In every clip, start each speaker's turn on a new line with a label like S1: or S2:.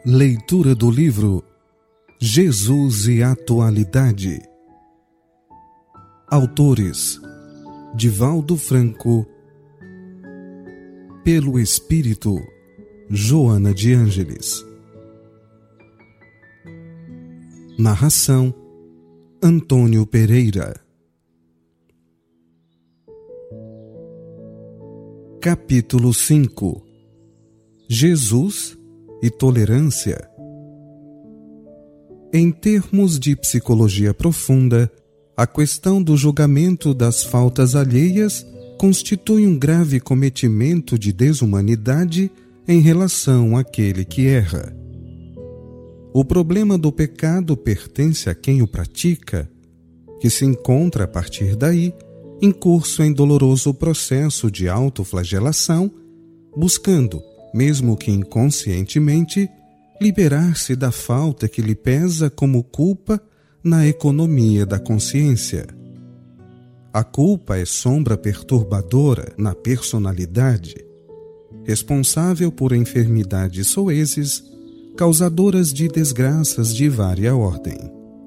S1: Leitura do livro Jesus e Atualidade. Autores: Divaldo Franco. Pelo Espírito, Joana de Ângeles. Narração: Antônio Pereira. Capítulo 5. Jesus e tolerância. Em termos de psicologia profunda, a questão do julgamento das faltas alheias constitui um grave cometimento de desumanidade em relação àquele que erra. O problema do pecado pertence a quem o pratica, que se encontra a partir daí incurso em doloroso processo de autoflagelação, buscando, mesmo que inconscientemente, liberar-se da falta que lhe pesa como culpa na economia da consciência. A culpa é sombra perturbadora na personalidade, responsável por enfermidades soezes, causadoras de desgraças de vária ordem.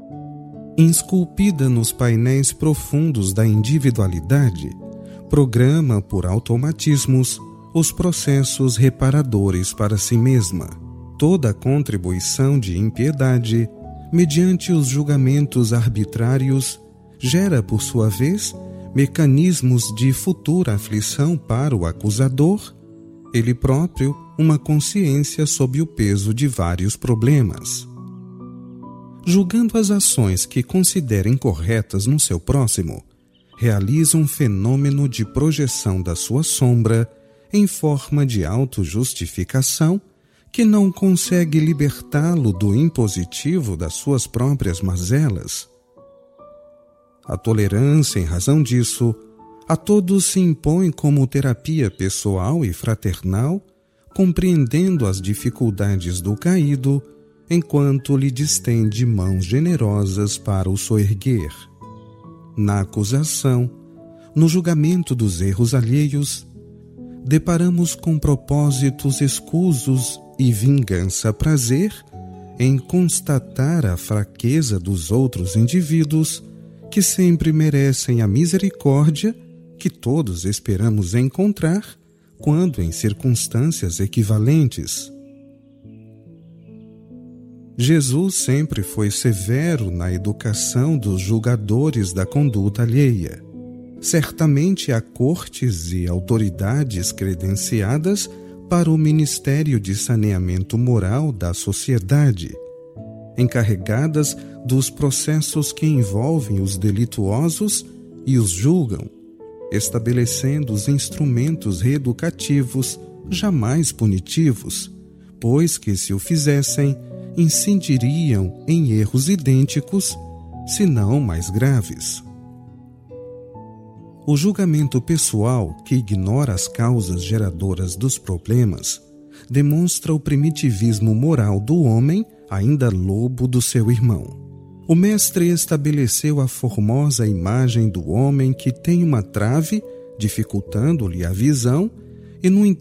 S1: Esculpida nos painéis profundos da individualidade, programa por automatismos os processos reparadores para si mesma. Toda contribuição de impiedade, mediante os julgamentos arbitrários, gera, por sua vez, mecanismos de futura aflição para o acusador, ele próprio uma consciência sob o peso de vários problemas. Julgando as ações que considera incorretas no seu próximo, realiza um fenômeno de projeção da sua sombra em forma de autojustificação que não consegue libertá-lo do impositivo das suas próprias mazelas. A tolerância, em razão disso, a todos se impõe como terapia pessoal e fraternal, compreendendo as dificuldades do caído, enquanto lhe distende mãos generosas para o soerguer. Na acusação, no julgamento dos erros alheios, deparamos com propósitos escusos e vingança-prazer em constatar a fraqueza dos outros indivíduos que sempre merecem a misericórdia que todos esperamos encontrar quando em circunstâncias equivalentes. Jesus sempre foi severo na educação dos julgadores da conduta alheia. Certamente há cortes e autoridades credenciadas para o Ministério de Saneamento Moral da sociedade, encarregadas dos processos que envolvem os delituosos e os julgam, estabelecendo os instrumentos reeducativos jamais punitivos, pois que, se o fizessem, incidiriam em erros idênticos, se não mais graves. O julgamento pessoal, que ignora as causas geradoras dos problemas, demonstra o primitivismo moral do homem, ainda lobo do seu irmão. O mestre estabeleceu a formosa imagem do homem que tem uma trave, dificultando-lhe a visão, e, no entanto,